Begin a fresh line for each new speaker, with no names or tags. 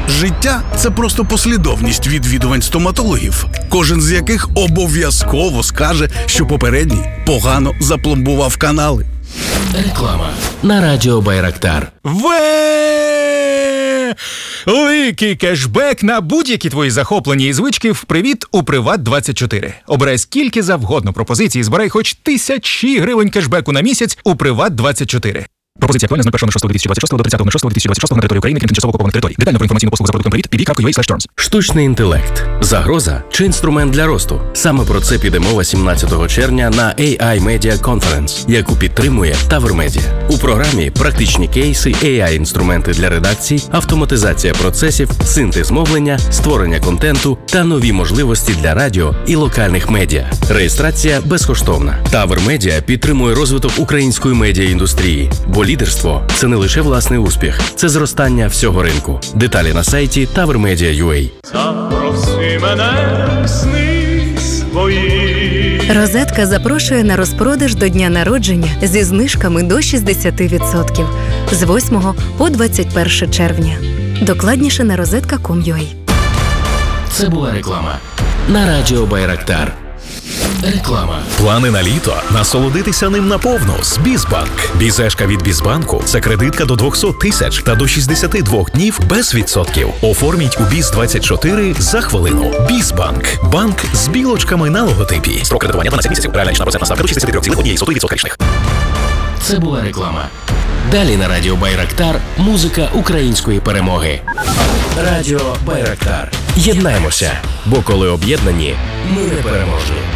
Життя – це просто послідовність відвідувань стоматологів, кожен з яких обов'язково скаже, що попередній погано запломбував канали.
Реклама на радіо Байрактар.
Великий кешбек на будь-які твої захоплення і звички в «Привіт» у Приват24. Обирай скільки завгодно пропозицій, збирай хоч 1000 гривень кешбеку на місяць у Приват24. Пропозиція актуальна з 01.06.2026 до 30.06.2026 на території України, крім тимчасово окупованих територій. Детально про інформаційну послугу за продуктом «Привіт» pb.ua/terms.
Штучний інтелект. Загроза чи інструмент для росту? Саме про це піде мова 17 червня на AI Media Conference, яку підтримує Tower Media. У програмі практичні кейси, AI-інструменти для редакцій, автоматизація процесів, синтез мовлення, створення контенту та нові можливості для радіо і локальних медіа. Реєстрація безкоштовна. Tower Media підтримує розвиток української медіаіндустрії, бо лідерство – це не лише власний успіх, це зростання всього ринку. Деталі на сайті towermedia.ua.
Запроси мене в сни свої.
Розетка запрошує на розпродаж до дня народження зі знижками до 60% з 8 по 21 червня. Докладніше на rozetka.com.ua.
Це була реклама на радіо Байрактар. Реклама.
Плани на літо? Насолодитися ним наповну з Бізбанк. Бізешка від Бізбанку – це кредитка до 200 тисяч та до 62 днів без відсотків. Оформіть у Біз24 за хвилину. Бізбанк. Банк з білочками на логотипі. Строк кредитування 12 місяців. Реальна річна процентна ставка до 63,1% річних.
Це була реклама. Далі на радіо Байрактар музика української перемоги. Радіо Байрактар. Єднаємося, бо коли об'єднані, ми непереможні.